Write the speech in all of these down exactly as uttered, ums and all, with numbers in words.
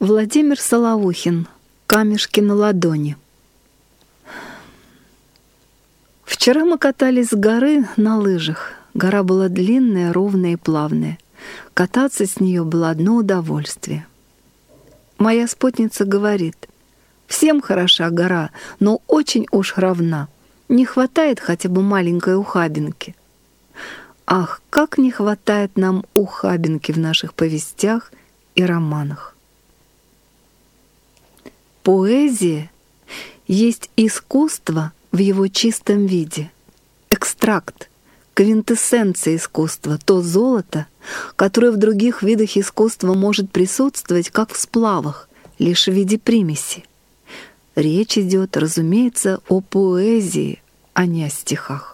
Владимир Соловухин. «Камешки на ладони». Вчера мы катались с горы на лыжах. Гора была длинная, ровная и плавная. Кататься с нее было одно удовольствие. Моя спутница говорит: «Всем хороша гора, но очень уж равна. Не хватает хотя бы маленькой ухабинки». Ах, как не хватает нам ухабинки в наших повестях и романах. Поэзия есть искусство в его чистом виде, экстракт, квинтэссенция искусства, то золото, которое в других видах искусства может присутствовать, как в сплавах, лишь в виде примеси. Речь идет, разумеется, о поэзии, а не о стихах.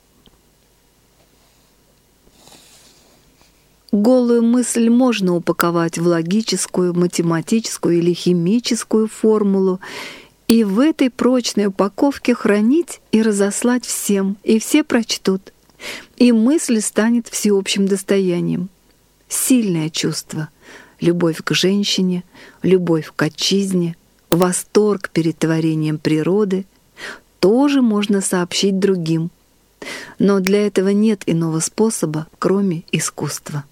Голую мысль можно упаковать в логическую, математическую или химическую формулу и в этой прочной упаковке хранить и разослать всем, и все прочтут, и мысль станет всеобщим достоянием. Сильное чувство, любовь к женщине, любовь к отчизне, восторг перед творением природы тоже можно сообщить другим, но для этого нет иного способа, кроме искусства.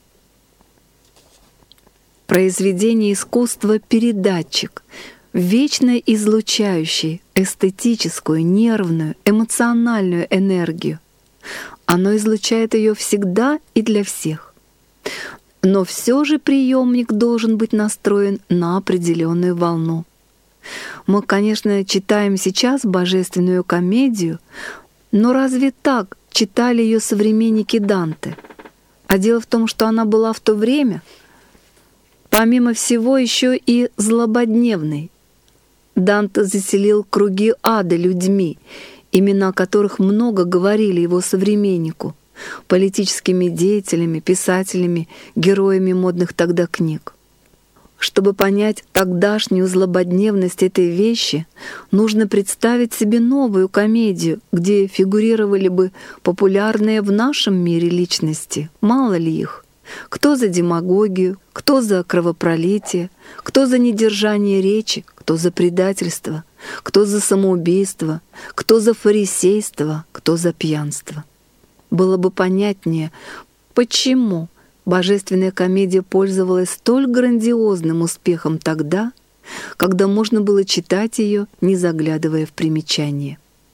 Произведение искусства — передатчик, вечно излучающий эстетическую, нервную, эмоциональную энергию. Оно излучает ее всегда и для всех. Но все же приемник должен быть настроен на определенную волну. Мы, конечно, читаем сейчас божественную комедию, но разве так читали ее современники Данте? А дело в том, что она была в то время, помимо всего, еще и злободневной. Данте заселил круги ада людьми, имена которых много говорили его современнику, политическими деятелями, писателями, героями модных тогда книг. Чтобы понять тогдашнюю злободневность этой вещи, нужно представить себе новую комедию, где фигурировали бы популярные в нашем мире личности, мало ли их. Кто за демагогию, кто за кровопролитие, кто за недержание речи, кто за предательство, кто за самоубийство, кто за фарисейство, кто за пьянство. Было бы понятнее, почему божественная комедия пользовалась столь грандиозным успехом тогда, когда можно было читать ее, не заглядывая в примечания.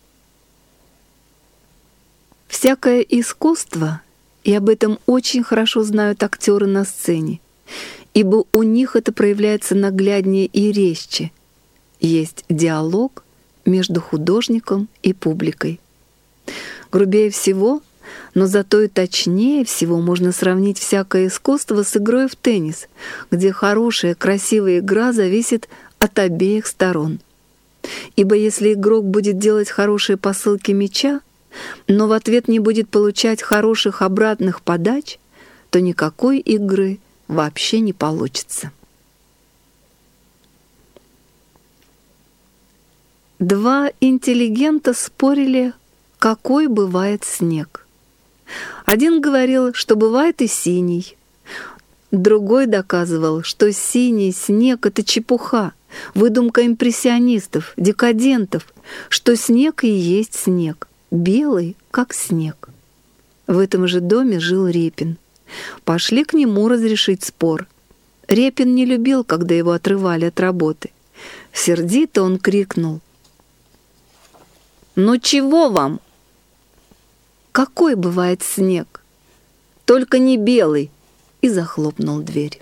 Всякое искусство, и об этом очень хорошо знают актеры на сцене, ибо у них это проявляется нагляднее и резче. Есть диалог между художником и публикой. Грубее всего, но зато и точнее всего можно сравнить всякое искусство с игрой в теннис, где хорошая, красивая игра зависит от обеих сторон. Ибо если игрок будет делать хорошие посылки мяча, но в ответ не будет получать хороших обратных подач, то никакой игры вообще не получится. Два интеллигента спорили, какой бывает снег. Один говорил, что бывает и синий. Другой доказывал, что синий снег — это чепуха, выдумка импрессионистов, декадентов, что снег и есть снег, белый, как снег. В этом же доме жил Репин. Пошли к нему разрешить спор. Репин не любил, когда его отрывали от работы. Сердито он крикнул: «Ну чего вам? Какой бывает снег? Только не белый!» И захлопнул дверь.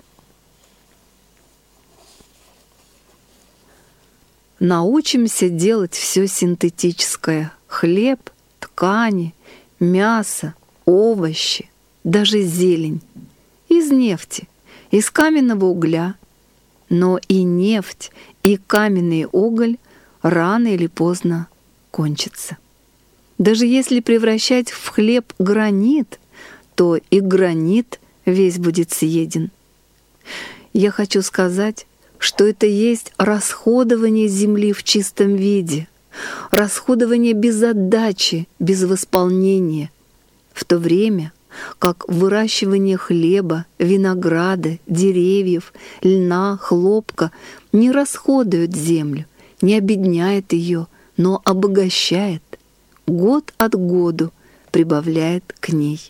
Научимся делать все синтетическое: хлеб, ткани, мясо, овощи, даже зелень. Из нефти, из каменного угля. Но и нефть, и каменный уголь рано или поздно кончатся. Даже если превращать в хлеб гранит, то и гранит весь будет съеден. Я хочу сказать, что это есть расходование земли в чистом виде, расходование без отдачи, без восполнения, в то время как выращивание хлеба, винограда, деревьев, льна, хлопка, не расходует землю, не обедняет ее, но обогащает, год от году прибавляет к ней.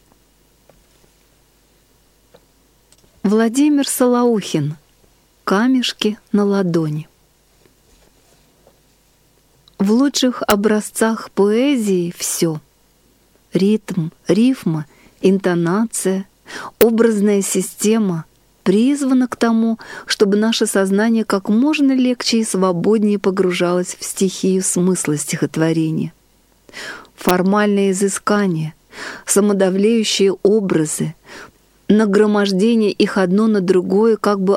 Владимир Солоухин. Камешки на ладони. В лучших образцах поэзии все — ритм, рифма, интонация, образная система — призвана к тому, чтобы наше сознание как можно легче и свободнее погружалось в стихию смысла стихотворения. Формальные изыскания, самодовлеющие образы, нагромождение их одно на другое как бы